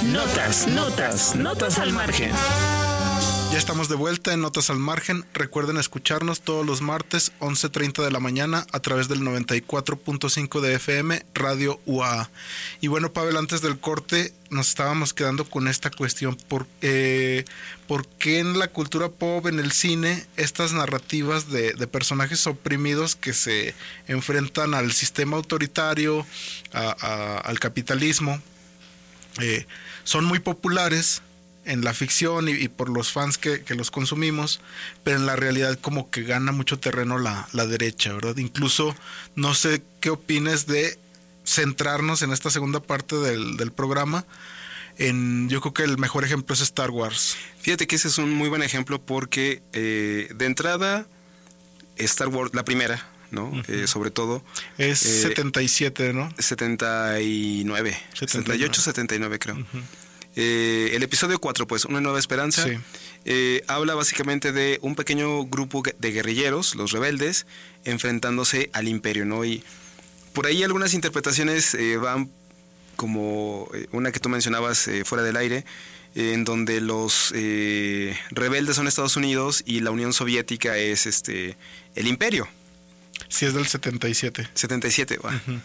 Notas al margen. Ya estamos de vuelta en Notas al Margen. Recuerden escucharnos todos los martes 11:30 de la mañana a través del 94.5 de FM Radio UAA. Y bueno, Pavel, antes del corte nos estábamos quedando con esta cuestión. ¿Por qué en la cultura pop, en el cine, estas narrativas de personajes oprimidos que se enfrentan al sistema autoritario, al capitalismo, son muy populares en la ficción y por los fans que los consumimos, pero en la realidad como que gana mucho terreno la derecha, ¿verdad? Incluso no sé qué opines de centrarnos en esta segunda parte del programa. Yo creo que el mejor ejemplo es Star Wars. Fíjate que ese es un muy buen ejemplo porque de entrada Star Wars, la primera, ¿no? Uh-huh. Sobre todo es 77, ¿no? 79, 78, 79 creo. Uh-huh. El episodio 4, pues, Una Nueva Esperanza, sí. Habla básicamente de un pequeño grupo de guerrilleros, los rebeldes, enfrentándose al imperio, ¿no? Y por ahí algunas interpretaciones van como una que tú mencionabas fuera del aire, en donde los rebeldes son Estados Unidos y la Unión Soviética es el imperio. Sí, es del 77. 77, va. Uh-huh.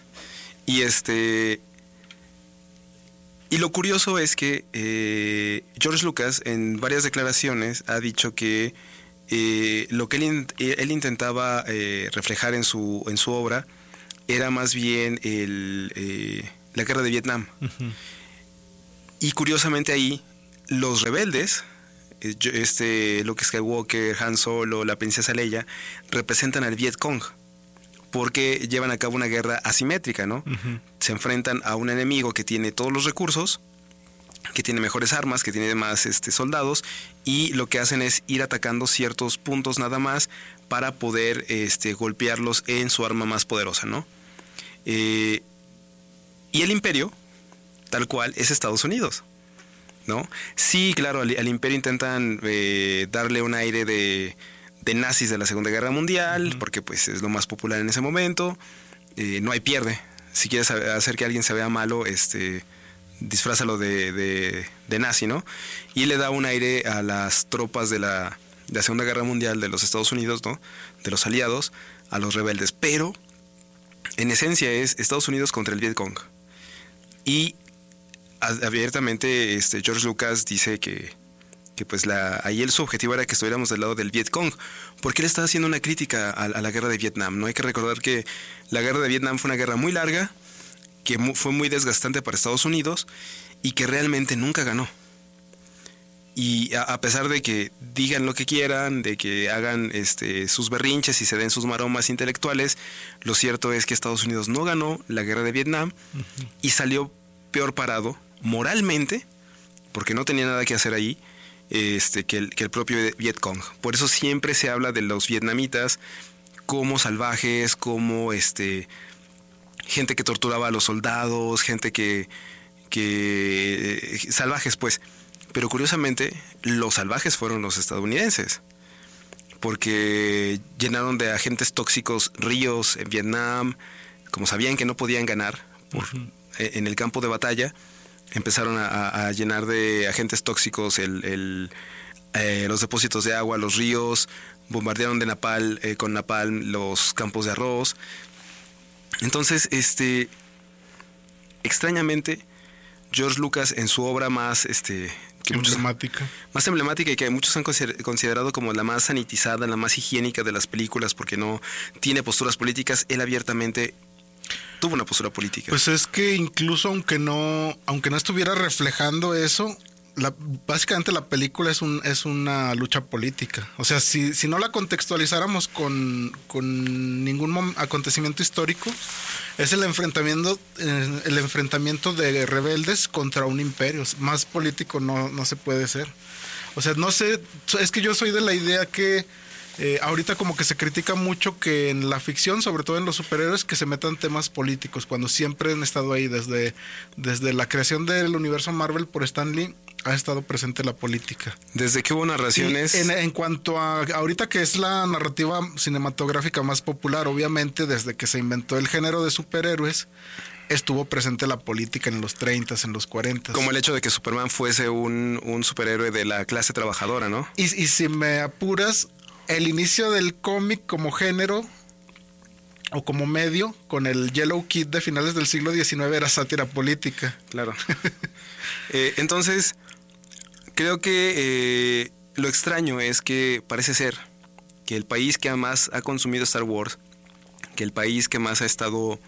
Y lo curioso es que George Lucas en varias declaraciones ha dicho que lo que él intentaba reflejar en su obra era más bien la guerra de Vietnam. Uh-huh. Y curiosamente ahí los rebeldes, Luke Skywalker, Han Solo, la princesa Leia, representan al Viet Cong, porque llevan a cabo una guerra asimétrica, ¿no? Uh-huh. Se enfrentan a un enemigo que tiene todos los recursos, que tiene mejores armas, que tiene más soldados, y lo que hacen es ir atacando ciertos puntos nada más para poder golpearlos en su arma más poderosa, ¿no? Y el imperio, tal cual, es Estados Unidos, ¿no? Sí, claro, al imperio intentan darle un aire de nazis de la Segunda Guerra Mundial, uh-huh. porque pues es lo más popular en ese momento. No hay pierde. Si quieres hacer que alguien se vea malo, disfrázalo de nazi, ¿no? Y le da un aire a las tropas de la Segunda Guerra Mundial de los Estados Unidos, ¿no? De los aliados, a los rebeldes. Pero en esencia es Estados Unidos contra el Viet Cong. Y abiertamente George Lucas dice que pues ahí su objetivo era que estuviéramos del lado del Viet Cong, porque él estaba haciendo una crítica a la guerra de Vietnam, ¿no? Hay que recordar que la guerra de Vietnam fue una guerra muy larga, que fue muy desgastante para Estados Unidos y que realmente nunca ganó. Y a pesar de que digan lo que quieran, de que hagan sus berrinches y se den sus maromas intelectuales, lo cierto es que Estados Unidos no ganó la guerra de Vietnam, uh-huh. y salió peor parado moralmente, porque no tenía nada que hacer ahí, que el propio Viet Cong. Por eso siempre se habla de los vietnamitas como salvajes, como gente que torturaba a los soldados, gente que salvajes, pues. Pero curiosamente los salvajes fueron los estadounidenses, porque llenaron de agentes tóxicos ríos en Vietnam. Como sabían que no podían ganar uh-huh. en el campo de batalla, empezaron a llenar de agentes tóxicos los depósitos de agua, los ríos, bombardearon con napalm los campos de arroz. Entonces, extrañamente, George Lucas en su obra más emblemática y que muchos han considerado como la más sanitizada, la más higiénica de las películas, porque no tiene posturas políticas, él abiertamente tuvo una postura política. Pues es que incluso aunque no estuviera reflejando eso, básicamente la película es una lucha política. O sea, si no la contextualizáramos con ningún acontecimiento histórico, es el enfrentamiento de rebeldes contra un imperio. Más político no se puede ser. O sea, no sé, es que yo soy de la idea que ahorita como que se critica mucho que en la ficción, sobre todo en los superhéroes, que se metan temas políticos, cuando siempre han estado ahí desde la creación del universo Marvel por Stan Lee. Ha estado presente la política. Desde que hubo narraciones. En cuanto a ahorita, que es la narrativa cinematográfica más popular, obviamente desde que se inventó el género de superhéroes, estuvo presente la política en los 30, en los 40. Como el hecho de que Superman fuese un superhéroe de la clase trabajadora, ¿no? Y si me apuras, el inicio del cómic como género o como medio, con el Yellow Kid de finales del siglo XIX, era sátira política. Claro. Entonces, creo que lo extraño es que parece ser que el país que más ha consumido Star Wars, que el país que más ha estado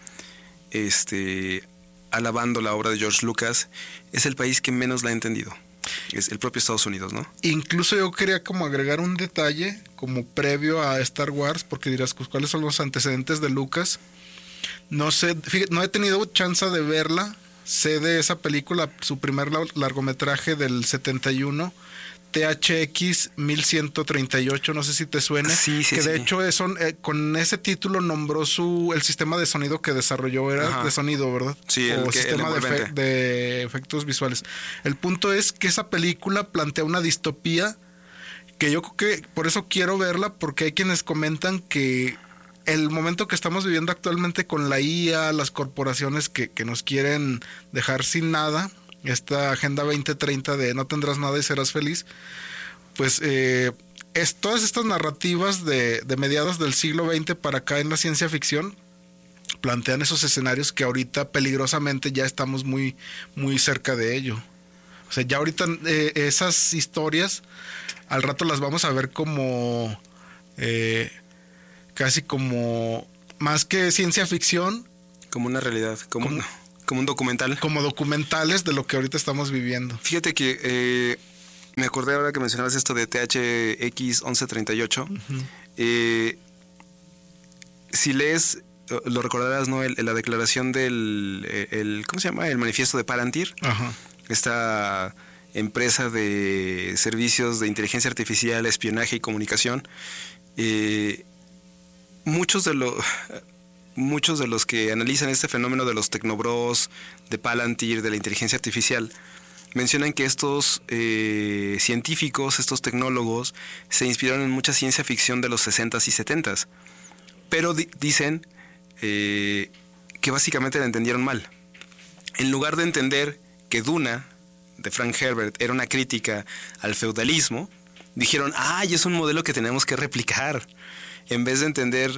alabando la obra de George Lucas, es el país que menos la ha entendido. Es el propio Estados Unidos, ¿no? Incluso yo quería como agregar un detalle como previo a Star Wars, porque dirás, pues, ¿cuáles son los antecedentes de Lucas? No sé, fíjate, no he tenido chance de verla. Sé de esa película, su primer largometraje del 71, THX 1138, no sé si te suene. Sí, que de hecho con ese título nombró el sistema de sonido que desarrolló, era Ajá. de sonido, ¿verdad? Sí, o sistema de efectos visuales. El punto es que esa película plantea una distopía que yo creo que por eso quiero verla, porque hay quienes comentan que el momento que estamos viviendo actualmente con la IA, las corporaciones que nos quieren dejar sin nada, esta Agenda 2030 de no tendrás nada y serás feliz, pues todas estas narrativas de mediados del siglo XX para acá en la ciencia ficción plantean esos escenarios que ahorita peligrosamente ya estamos muy, muy cerca de ello. O sea, ya ahorita esas historias al rato las vamos a ver como casi como más que ciencia ficción, como una realidad, como un documental. Como documentales de lo que ahorita estamos viviendo. Fíjate que me acordé ahora que mencionabas esto de THX 1138. Uh-huh. Si lees, lo recordarás, ¿no? La declaración del ¿cómo se llama? El manifiesto de Palantir. Ajá. Esta empresa de servicios de inteligencia artificial, espionaje y comunicación. Muchos de los que analizan este fenómeno de los tecnobros, de Palantir, de la inteligencia artificial, mencionan que estos científicos, estos tecnólogos, se inspiraron en mucha ciencia ficción de los 60s y 70s, pero dicen que básicamente la entendieron mal. En lugar de entender que Duna, de Frank Herbert, era una crítica al feudalismo, dijeron, ¡ay, es un modelo que tenemos que replicar! En vez de entender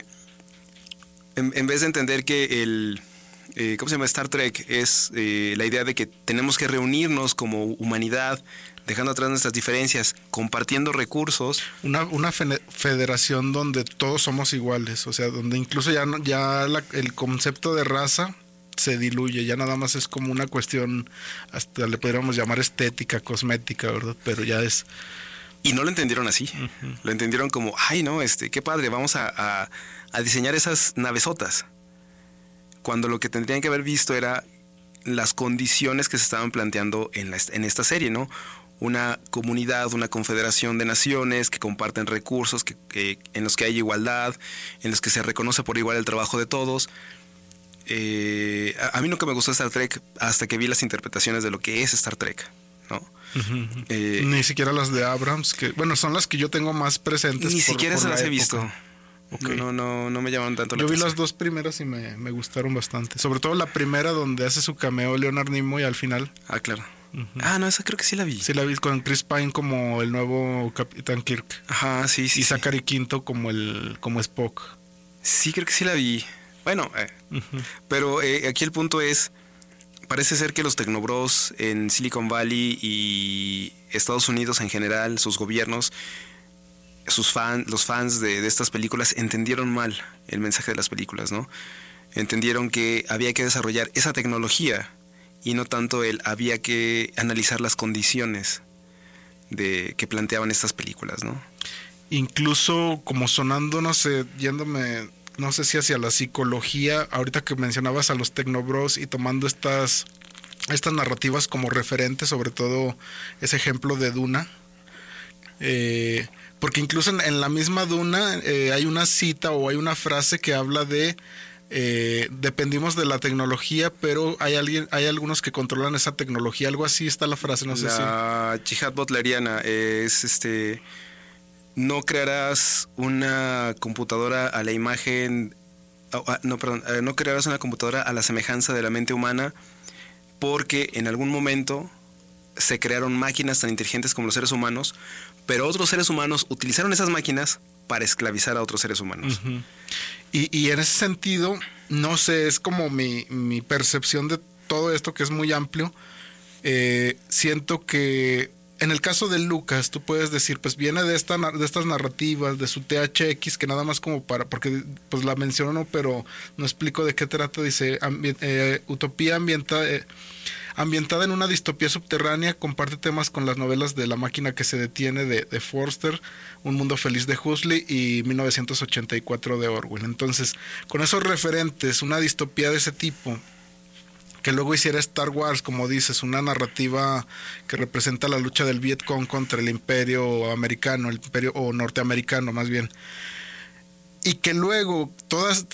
que el ¿cómo se llama? Star Trek es la idea de que tenemos que reunirnos como humanidad, dejando atrás nuestras diferencias, compartiendo recursos. Una federación donde todos somos iguales, o sea, donde incluso el concepto de raza se diluye, ya nada más es como una cuestión, hasta le podríamos llamar estética, cosmética, ¿verdad? Pero ya es... Y no lo entendieron así. Uh-huh. Lo entendieron como, ay, no, qué padre, vamos a diseñar esas navesotas. Cuando lo que tendrían que haber visto era las condiciones que se estaban planteando en esta serie, ¿no? Una comunidad, una confederación de naciones que comparten recursos, en los que hay igualdad, en los que se reconoce por igual el trabajo de todos. A mí nunca me gustó Star Trek hasta que vi las interpretaciones de lo que es Star Trek, ¿no? Uh-huh. Ni siquiera las de Abrams, que bueno, son las que yo tengo más presentes. Ni siquiera se las he visto. Okay. No me llaman tanto la atención. Yo vi atención. las dos primeras y me gustaron bastante. Sobre todo la primera donde hace su cameo Leonard Nimoy al final. Ah, claro. Uh-huh. Ah, no, esa creo que sí la vi. Sí la vi con Chris Pine como el nuevo Capitán Kirk. Ajá, sí. Y Zachary Quinto como Spock. Sí, creo que sí la vi. Bueno, uh-huh. Pero aquí el punto es, parece ser que los tecnobros en Silicon Valley y Estados Unidos en general, sus gobiernos, los fans de estas películas entendieron mal el mensaje de las películas, ¿no? Entendieron que había que desarrollar esa tecnología y no tanto había que analizar las condiciones que planteaban estas películas, ¿no? Incluso como sonando, no sé, yéndome, no sé si hacia la psicología, ahorita que mencionabas a los tecnobros y tomando estas narrativas como referentes, sobre todo ese ejemplo de Duna, porque incluso en la misma Duna hay una cita o hay una frase que habla de dependimos de la tecnología, pero hay algunos que controlan esa tecnología, algo así está la frase, no sé si. La yihad butleriana es no crearás una computadora a la imagen no crearás una computadora a la semejanza de la mente humana, porque en algún momento se crearon máquinas tan inteligentes como los seres humanos, pero otros seres humanos utilizaron esas máquinas para esclavizar a otros seres humanos. Uh-huh. Y en ese sentido, no sé, es como mi percepción de todo esto, que es muy amplio. Siento que en el caso de Lucas, tú puedes decir, pues viene de estas narrativas, de su THX, que nada más como porque pues la menciono, pero no explico de qué trata. Dice, utopía ambientada en una distopía subterránea, comparte temas con las novelas de La máquina que se detiene de Forster, Un mundo feliz de Huxley y 1984 de Orwell. Entonces, con esos referentes, una distopía de ese tipo, que luego hiciera Star Wars, como dices, una narrativa que representa la lucha del Vietcong contra el imperio americano, o norteamericano más bien, y que luego todas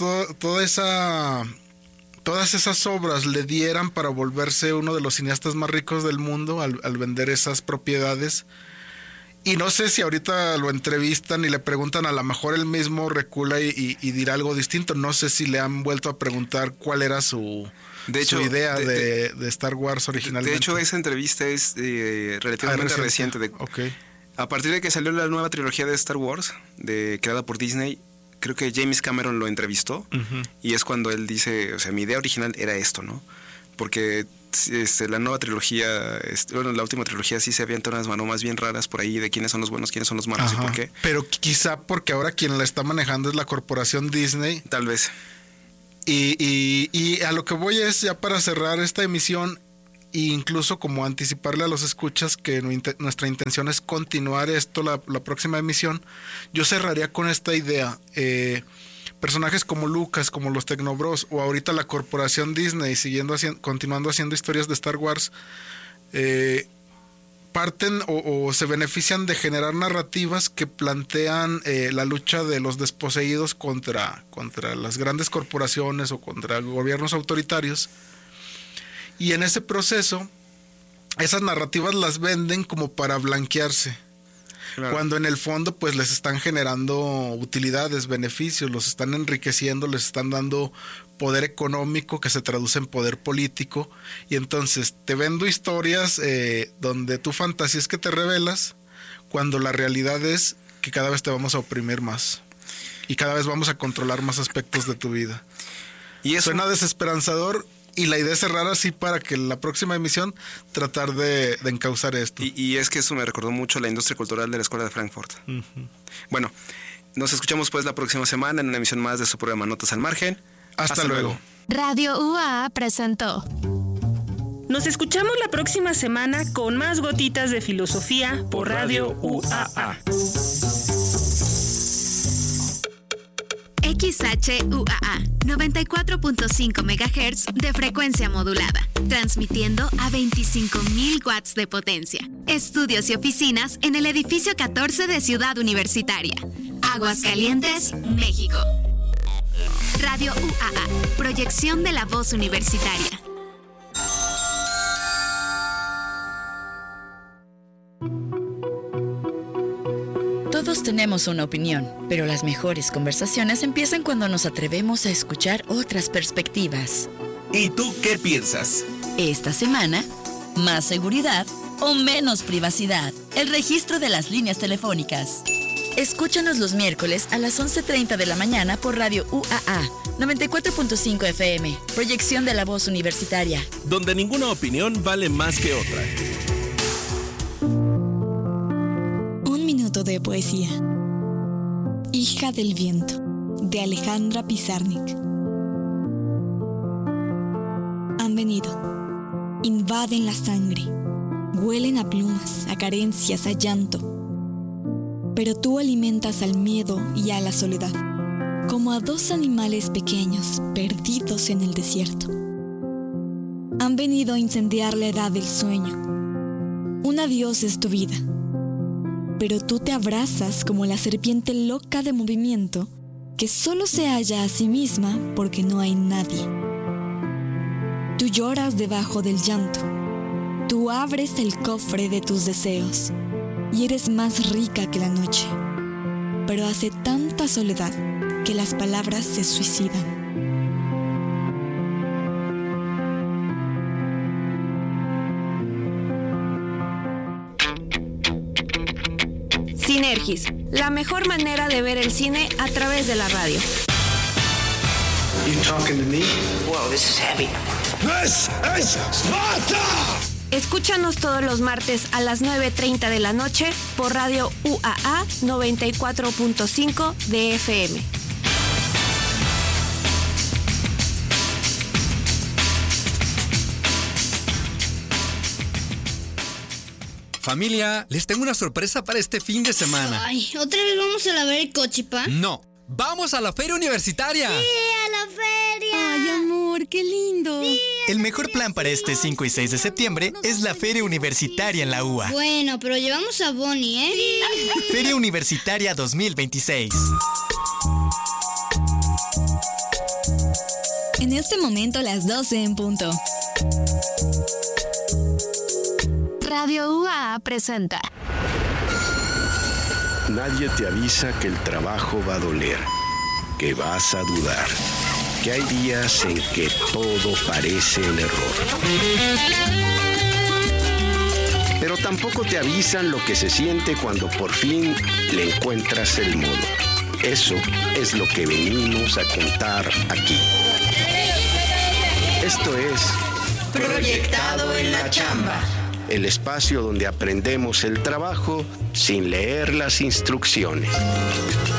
esas obras le dieran para volverse uno de los cineastas más ricos del mundo al vender esas propiedades. Y no sé si ahorita lo entrevistan y le preguntan, a lo mejor él mismo recula y dirá algo distinto. No sé si le han vuelto a preguntar cuál era su idea de Star Wars originalmente. De hecho, esa entrevista es relativamente reciente. Okay. A partir de que salió la nueva trilogía de Star Wars, creada por Disney, creo que James Cameron lo entrevistó, uh-huh, y es cuando él dice, o sea, mi idea original era esto, ¿no? Porque la nueva trilogía, la última trilogía sí se avienta unas maromas bien raras por ahí de quiénes son los buenos, quiénes son los malos. Ajá. Y por qué. Pero quizá porque ahora quien la está manejando es la corporación Disney. Tal vez. Y a lo que voy es, ya para cerrar esta emisión, e incluso como anticiparle a los escuchas que nuestra intención es continuar esto la próxima emisión, yo cerraría con esta idea. Personajes como Lucas, como los Tecnobros, o ahorita la corporación Disney, continuando haciendo historias de Star Wars, parten o se benefician de generar narrativas que plantean la lucha de los desposeídos contra las grandes corporaciones o contra gobiernos autoritarios. Y en ese proceso, esas narrativas las venden como para blanquearse. Claro. Cuando en el fondo pues les están generando utilidades, beneficios, los están enriqueciendo, les están dando poder económico que se traduce en poder político. Y entonces te vendo historias donde tu fantasía es que te rebelas, cuando la realidad es que cada vez te vamos a oprimir más y cada vez vamos a controlar más aspectos de tu vida. Y eso suena desesperanzador. Y la idea es cerrar así para que la próxima emisión tratar de encauzar esto. Y es que eso me recordó mucho la industria cultural de la Escuela de Frankfurt. Uh-huh. Bueno, nos escuchamos pues la próxima semana en una emisión más de su programa Notas al Margen. Hasta luego. Radio UAA presentó. Nos escuchamos la próxima semana con más gotitas de filosofía por Radio UAA. XHUAA 94.5 MHz de frecuencia modulada, transmitiendo a 25,000 watts de potencia. Estudios y oficinas en el edificio 14 de Ciudad Universitaria, Aguascalientes, México. Radio UAA, proyección de la voz universitaria. Todos tenemos una opinión, pero las mejores conversaciones empiezan cuando nos atrevemos a escuchar otras perspectivas. ¿Y tú qué piensas? Esta semana, más seguridad o menos privacidad. El registro de las líneas telefónicas. Escúchanos los miércoles a las 11:30 de la mañana por Radio UAA 94.5 FM, proyección de la voz universitaria. Donde ninguna opinión vale más que otra. De poesía. Hija del viento, de Alejandra Pizarnik. Han venido, invaden la sangre, huelen a plumas, a carencias, a llanto. Pero tú alimentas al miedo y a la soledad, como a dos animales pequeños perdidos en el desierto. Han venido a incendiar la edad del sueño. Un adiós es tu vida. Pero tú te abrazas como la serpiente loca de movimiento que solo se halla a sí misma porque no hay nadie. Tú lloras debajo del llanto. Tú abres el cofre de tus deseos y eres más rica que la noche. Pero hace tanta soledad que las palabras se suicidan. Cinergis, la mejor manera de ver el cine a través de la radio. You talking to me? Whoa, this is heavy. This is Sparta! Escúchanos todos los martes a las 9:30 de la noche por Radio UAA 94.5 de FM. Familia, les tengo una sorpresa para este fin de semana. Ay, ¿otra vez vamos a ver el Cochipa? No, vamos a la Feria Universitaria. ¡Sí, a la feria! Ay, amor, qué lindo. Sí, el mejor plan para este 5 y 6 de septiembre es la Feria Universitaria en la UA. Bueno, pero llevamos a Bonnie, ¿eh? Sí. Feria Universitaria 2026. En este momento las 12 en punto. Radio UAA presenta. Nadie te avisa que el trabajo va a doler, que vas a dudar, que hay días en que todo parece el error. Pero tampoco te avisan lo que se siente cuando por fin le encuentras el modo. Eso es lo que venimos a contar aquí. Esto es Proyectado en la Chamba. El espacio donde aprendemos el trabajo sin leer las instrucciones.